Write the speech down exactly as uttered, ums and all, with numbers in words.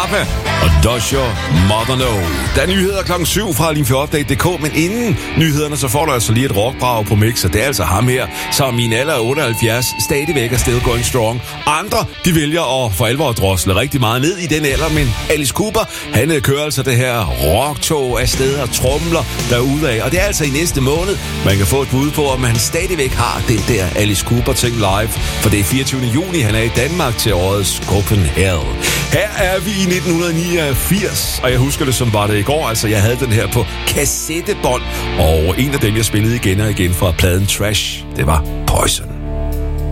Papa og Does Your Mother Know. Der er nyheder klokken syv fra limfjordupdate punktum d k, men inden nyhederne, så får du altså lige et rockbrag på mix, og det er altså ham her, som i en alder af otteoghalvfjerds stadigvæk er still going strong. Andre, de vælger at for alvor drosle rigtig meget ned i den alder, men Alice Cooper, han kører altså det her rocktog afsted og tromler derudad, og det er altså i næste måned, man kan få et bud på, om han stadigvæk har den der Alice Cooper-ting live, for det er fireogtyvende juni, han er i Danmark til årets Copenhagen. Her er vi i nitten niogfirs, og jeg husker det som var det i går, altså jeg havde den her på kassettebånd, og en af dem, jeg spillede igen og igen fra pladen Trash, det var Poison.